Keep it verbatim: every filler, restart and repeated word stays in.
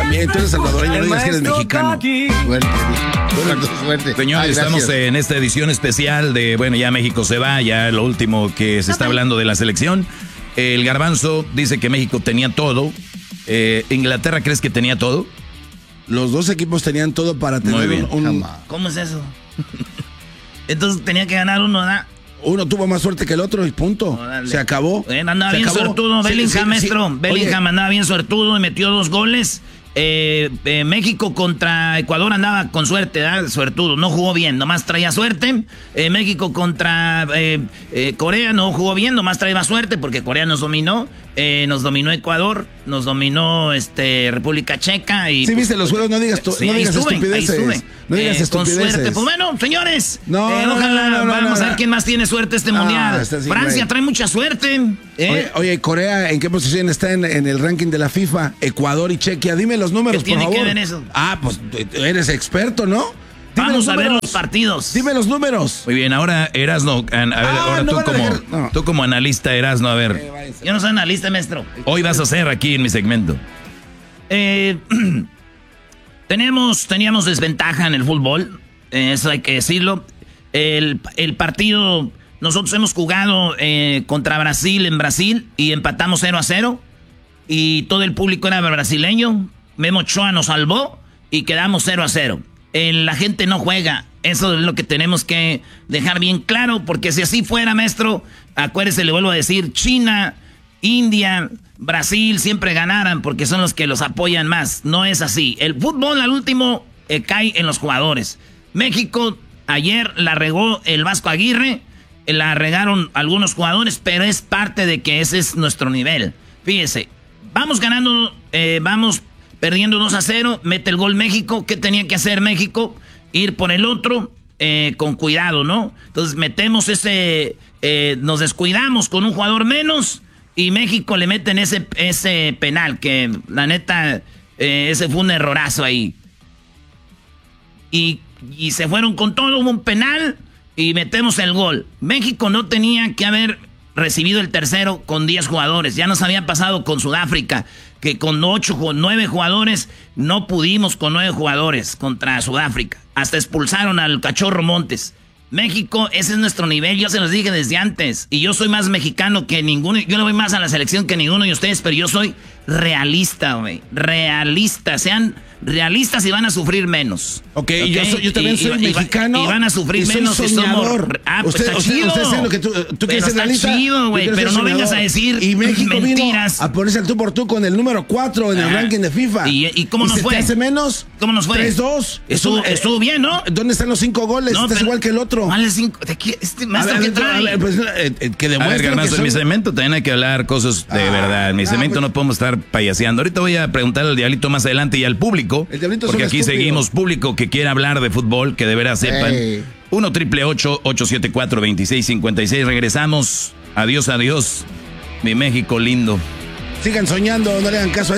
también, tú eres salvadoreño, no digas que eres mexicano. Suerte, suerte. Señores, ah, estamos en esta edición especial de, bueno, ya México se va, ya lo último que se está hablando de la selección. El Garbanzo dice que México tenía todo. Eh, ¿Inglaterra crees que tenía todo? Los dos equipos tenían todo para tener un, un... ¿Cómo es eso? Entonces tenía que ganar uno, ¿verdad? Uno tuvo más suerte que el otro y punto. Oh, se acabó. Eh, andaba se bien acabó. suertudo, Bellingham, sí, sí, maestro. Sí. Bellingham Oye. andaba bien suertudo y metió dos goles. Eh, eh, México contra Ecuador andaba con suerte, ¿verdad? Suertudo, no jugó bien, nomás traía suerte. Eh, México contra eh, eh, Corea no jugó bien, nomás traía suerte porque Corea nos dominó. Eh, nos dominó Ecuador, nos dominó este República Checa y... Sí, viste los juegos, no digas, tu, sí, no digas estuve, estupideces. No digas eh, estupideces. Con suerte. Pues bueno, señores, no, eh, no, ojalá no, no, no, vamos no, no. a ver quién más tiene suerte este no, mundial. Así, Francia güey. trae mucha suerte. ¿eh? Oye, oye, Corea, ¿en qué posición está en, en el ranking de la FIFA? Ecuador y Chequia, dime los números, ¿Qué por tiene favor. que ver eso? Ah, pues eres experto, ¿no? Dime Vamos los a ver los partidos. Dime los números. Muy bien, ahora Erasno, a ver, ah, ahora no tú, como, dejar... no. tú como analista, Erasno, a ver. Eh, Yo no soy analista, maestro. Hoy vas a hacer aquí en mi segmento. Eh, tenemos, teníamos desventaja en el fútbol, eh, eso hay que decirlo. El, el partido, nosotros hemos jugado eh, contra Brasil en Brasil y empatamos cero a cero. Y todo el público era brasileño. Memo Ochoa nos salvó y quedamos cero a cero. El, la gente no juega. Eso es lo que tenemos que dejar bien claro, porque si así fuera, maestro, acuérdese, le vuelvo a decir, China, India, Brasil siempre ganaran porque son los que los apoyan más. No es así. El fútbol al último eh, cae en los jugadores. México ayer la regó el Vasco Aguirre, eh, la regaron algunos jugadores, pero es parte de que ese es nuestro nivel. Fíjese, vamos ganando, eh, vamos perdiendo dos a cero, mete el gol México. ¿Qué tenía que hacer México? Ir por el otro eh, con cuidado, ¿no? Entonces metemos ese, eh, nos descuidamos con un jugador menos y México le meten ese, ese penal, que la neta, eh, ese fue un errorazo ahí. Y, y se fueron con todo, hubo un penal y metemos el gol. México no tenía que haber recibido el tercero con diez jugadores. Ya nos había pasado con Sudáfrica, que con ocho, nueve jugadores no pudimos con nueve jugadores contra Sudáfrica. Hasta expulsaron al Cachorro Montes. México, ese es nuestro nivel, yo se los dije desde antes. Y yo soy más mexicano que ninguno, yo le voy más a la selección que ninguno de ustedes, pero yo soy realista, güey. Realista, sean realistas y van a sufrir menos. Ok, okay. Yo, soy, yo también y, soy y, mexicano. Y van a sufrir y menos soy si somos... Ah, pues usted, está usted, chido. Usted, usted lo que tú, tú pero está realista, chido, güey, pero no vengas a decir y México mentiras. Vino a ponerse al tú por tú con el número cuatro en el ah, ranking de FIFA. ¿Y, y cómo nos ¿Y fue? ¿Se te hace menos? ¿Cómo nos fue? tres dos. Estuvo, estuvo bien, ¿no? ¿Dónde están los cinco goles? No, estás igual que el otro. ¿Cuáles cinco? ¿De qué? Este maestro que trae. A ver, pues, eh, eh, que demuestre. A ver, Garbanzo, que en mi son... segmento también hay que hablar cosas de ah, verdad. En mi ah, segmento pues... no podemos estar payaseando. Ahorita voy a preguntarle al Diablito más adelante y al público. El Diablito porque aquí estúpido. Seguimos público que quiera hablar de fútbol, que de veras sepan. Hey. uno triple ocho ocho siete cuatro dos seis cinco seis. Regresamos. Adiós, adiós. Mi México lindo. Sigan soñando, no le hagan caso a